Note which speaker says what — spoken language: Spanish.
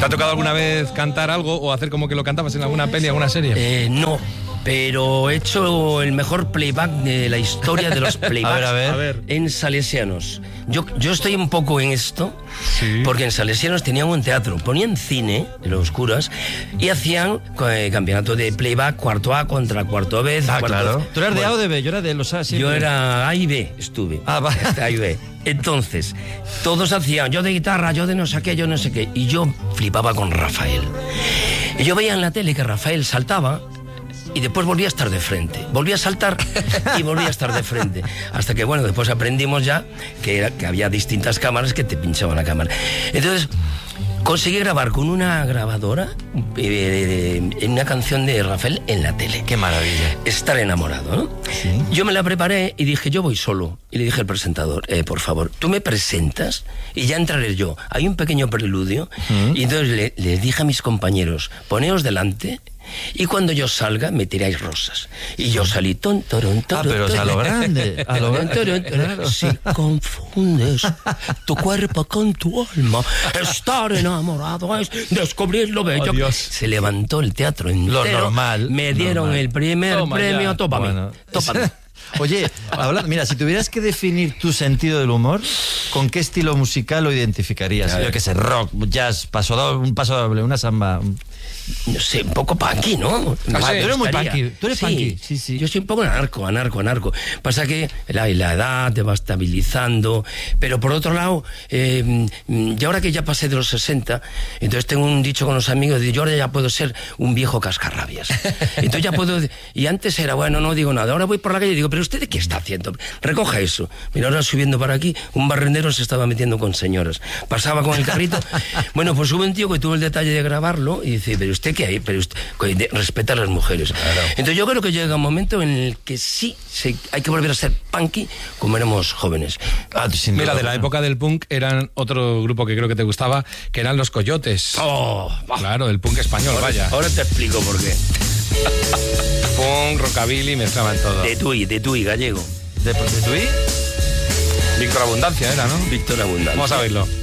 Speaker 1: ¿Te ha tocado alguna vez cantar algo o hacer como que lo cantabas en alguna peli, alguna serie?
Speaker 2: No, pero he hecho el mejor playback de la historia de los playbacks.
Speaker 1: A ver.
Speaker 2: En Salesianos. Yo estoy un poco en esto,
Speaker 1: Sí.
Speaker 2: porque en Salesianos tenían un teatro, ponían cine en los curas y hacían campeonato de playback, cuarto A contra cuarto B.
Speaker 3: Claro. ¿Tú eras de A o de B? Yo era de los A, sí.
Speaker 2: Yo era A y B, estuve.
Speaker 3: Ah, va.
Speaker 2: A y B. Entonces, todos hacían, yo de guitarra, yo de no sé qué, yo no sé qué. Y yo flipaba con Rafael. Y yo veía en la tele que Rafael saltaba y después volvía a estar de frente. Volvía a saltar y volvía a estar de frente. Hasta que, bueno, después aprendimos ya que había distintas cámaras que te pinchaban la cámara. Entonces, conseguí grabar con una grabadora una canción de Rafael en la tele.
Speaker 3: Qué maravilla.
Speaker 2: Estar enamorado, ¿no?
Speaker 3: Sí.
Speaker 2: Yo me la preparé y dije, yo voy solo. Y le dije al presentador, por favor, tú me presentas y ya entraré yo. Hay un pequeño preludio. Y entonces le dije a mis compañeros, poneos delante y cuando yo salga me tiráis rosas. Y yo salí
Speaker 3: Pero es a lo grande. A lo grande. Claro.
Speaker 2: Si confundes tu cuerpo con tu alma, estar enamorado es descubrir lo bello.
Speaker 1: Dios.
Speaker 2: Se levantó el teatro entero.
Speaker 3: Lo normal.
Speaker 2: Me dieron
Speaker 3: normal.
Speaker 2: el primer
Speaker 1: Toma
Speaker 2: premio.
Speaker 1: ya.
Speaker 2: Tópame.
Speaker 3: Bueno.
Speaker 2: Tópame.
Speaker 3: Oye, mira, si tuvieras que definir tu sentido del humor, ¿con qué estilo musical lo identificarías? Yo qué sé, rock, jazz, un paso doble, una samba.
Speaker 2: No sé, un poco punky, ¿no?
Speaker 1: sí,
Speaker 3: tú eres muy
Speaker 2: gustaría.
Speaker 3: punky. Tú eres punky. Sí, sí.
Speaker 2: Yo soy un poco anarco. Pasa que la edad te va estabilizando, pero por otro lado, y ahora que ya pasé de los 60, entonces tengo un dicho con los amigos, yo ahora ya puedo ser un viejo cascarrabias. Entonces ya puedo, y antes era, bueno, no digo nada, ahora voy por la calle y digo, pero ¿usted qué está haciendo? Recoja eso. Mira, ahora subiendo para aquí, un barrendero se estaba metiendo con señoras. Pasaba con el carrito. Bueno, pues hubo un tío que tuvo el detalle de grabarlo y dice, pero ¿usted qué hay? Pero usted respeta a las mujeres. Claro. Entonces yo creo que llega un momento en el que sí hay que volver a ser punky como éramos jóvenes.
Speaker 1: Mira, de la época del punk eran otro grupo que creo que te gustaba, que eran los Coyotes. Claro, el punk español, vaya.
Speaker 2: Ahora te explico por qué.
Speaker 1: Punk, rockabilly, mezclaban todo.
Speaker 2: De Tui, gallego.
Speaker 3: ¿De Tui?
Speaker 1: Víctor Abundancia era, ¿no?
Speaker 2: Víctor Abundancia.
Speaker 1: Vamos a verlo.